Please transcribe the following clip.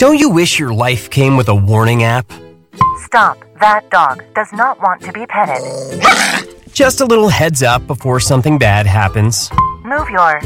Don't you wish your life came with a warning app? Stop. That dog does not want to be petted. Just a little heads up before something bad happens. Move your